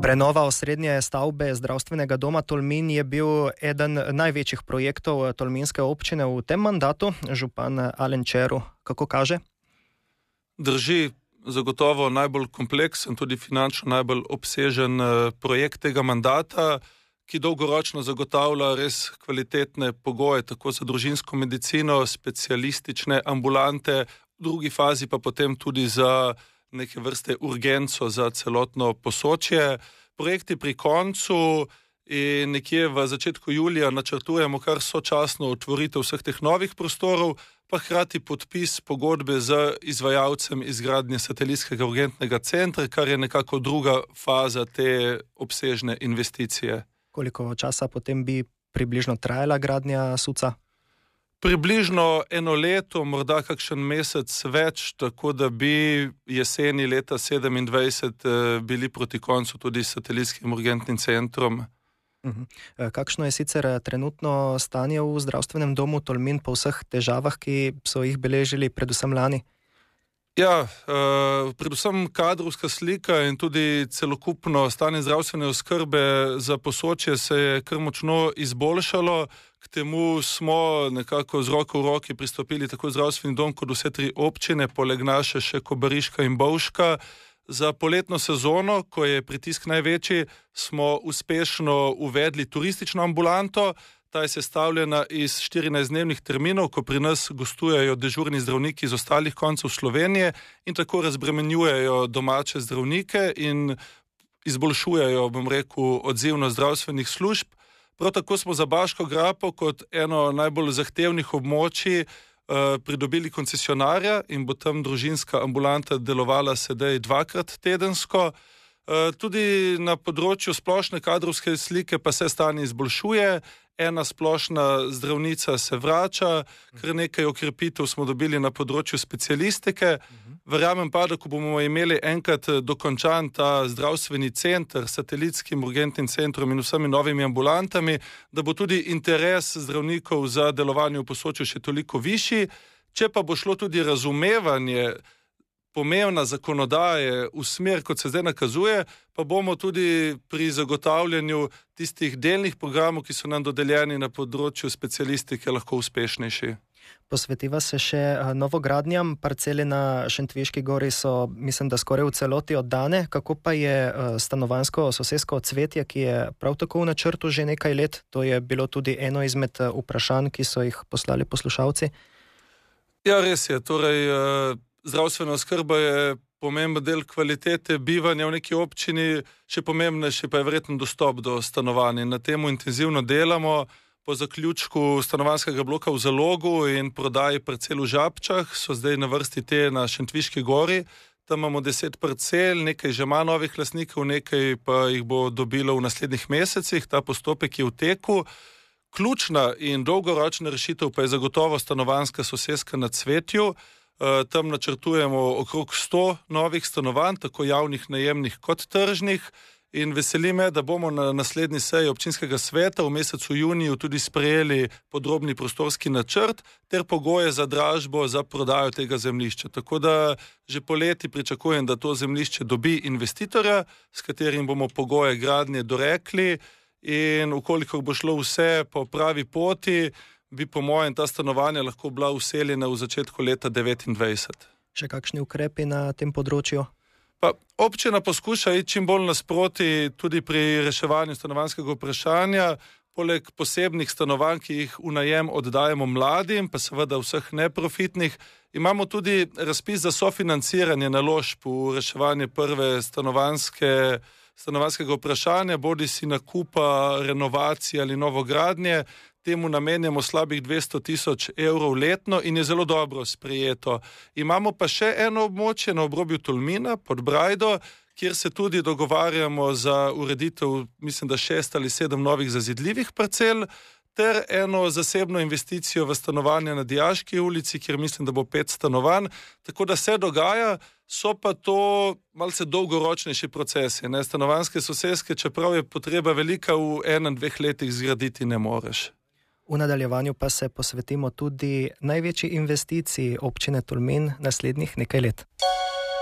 Prenova osrednje stavbe zdravstvenega doma Tolmin je bil eden največjih projektov tolminske občine v tem mandatu. Župan Alen Čeru, kako kaže? Drži, zagotovo najbolj kompleksen, tudi finančno najbolj obsežen projekt tega mandata, ki dolgoročno zagotavlja res kvalitetne pogoje tako za družinsko medicino, specialistične ambulante, v drugi fazi pa potem tudi za neke vrste urgenco za celotno Posočje. Projekti pri koncu in nekje v začetku julija načrtujemo kar sočasno otvoritev vseh teh novih prostorov, pa hkrati podpis pogodbe z izvajalcem izgradnje satelitskega urgentnega centra, kar je nekako druga faza te obsežne investicije. Koliko časa potem bi približno trajala gradnja SUC-a? Približno 1 leto, morda kakšen mesec več, tako da bi jeseni leta 2027 bili proti koncu tudi s satelitskim urgentnim centrom. Kakšno je sicer trenutno stanje v zdravstvenem domu Tolmin po vseh težavah, ki so jih beležili predvsem lani? Ja, predvsem kadrovska slika in tudi celokupno stanje zdravstvene oskrbe za Posočje se je kar močno izboljšalo. K temu smo nekako z roko v roki pristopili tako zdravstveni dom kot vse 3 občine, poleg naše še Kobariška in Bovška. Za poletno sezono, ko je pritisk največji, smo uspešno uvedli turistično ambulanto. Ta je sestavljena iz 14-dnevnih terminov, ko pri nas gostujejo dežurni zdravniki iz ostalih koncev Slovenije in tako razbremenjujejo domače zdravnike in izboljšujejo, bom rekel, odzivnost zdravstvenih služb. Prav tako smo za Baško grapo kot eno najbolj zahtevnih območij pridobili koncesionarja in bo tam družinska ambulanta delovala sedaj 2-krat tedensko. Tudi na področju splošne kadrovske slike pa se stanje izboljšuje. Ena splošna zdravnica se vrača, kar nekaj okrepitev smo dobili na področju specialistike. Verjamem pa, da ko bomo imeli enkrat dokončan ta zdravstveni center s satelitskim urgentnim centrom in vsemi novimi ambulantami, da bo tudi interes zdravnikov za delovanje v Posočju še toliko višji. Če pa bo šlo tudi razumevanje pomembna zakonodaje v smer, kot se zdaj nakazuje, pa bomo tudi pri zagotavljanju tistih delnih programov, ki so nam dodeljeni na področju specialistike, lahko uspešnejši. Posvetiva se še novogradnjam. Parcele na Šentviški gori so, mislim, da skoraj v celoti oddane. Kako pa je stanovanjsko sosesko Cvetje, ki je prav tako v načrtu že nekaj let? To je bilo tudi eno izmed vprašanj, ki so jih poslali poslušalci. Ja, res je. Torej, zdravstvena oskrba je pomemben del kvalitete bivanja v neki občini, še pomembnejši pa je verjetno dostop do stanovanj. Na temu intenzivno delamo. Po zaključku stanovanjskega bloka v Zalogu in prodaji parcel v Žabčah so zdaj na vrsti te na Šentviški gori. Tam imamo 10 parcel, nekaj že ima novih lastnikov, nekaj pa jih bo dobilo v naslednjih mesecih. Ta postopek je v teku. Ključna in dolgoročna rešitev pa je zagotovo stanovanjska soseska na Cvetju. Tam načrtujemo okrog 100 novih stanovanj, tako javnih, najemnih kot tržnih. In veseli me, da bomo na naslednji seji občinskega sveta v mesecu juniju tudi sprejeli podrobni prostorski načrt ter pogoje za dražbo za prodajo tega zemljišča. Tako da že poleti pričakujem, da to zemljišče dobi investitorja, s katerim bomo pogoje gradnje dorekli, in ukolikor bo šlo vse po pravi poti, bi po mojem ta stanovanja lahko bila vseljena v začetku leta 2029. Še kakšni ukrepi na tem področju? Pa občina poskuša iti čim bolj nasproti tudi pri reševanju stanovanjskega vprašanja. Poleg posebnih stanovanj, ki jih v najem oddajemo mladim, pa seveda vseh neprofitnih, imamo tudi razpis za sofinanciranje naložb v reševanje prve stanovanjskega vprašanja, bodi si nakupa, renovacije ali novogradnje. Temu namenjamo slabih 200 000 evrov letno in je zelo dobro sprejeto. Imamo pa še eno območje na obrobju Tolmina pod Brajdo, kjer se tudi dogovarjamo za ureditev, mislim, da 6 ali 7 novih zazidljivih parcel, ter eno zasebno investicijo v stanovanje na Dijaški ulici, kjer mislim, da bo 5 stanovanj. Tako da se dogaja, so pa to malce dolgoročnejši procesi. Stanovanjske soseske, čeprav je potreba velika, v 1-2 letih zgraditi ne moreš. V nadaljevanju pa se posvetimo tudi največji investiciji občine Tolmin naslednjih nekaj let.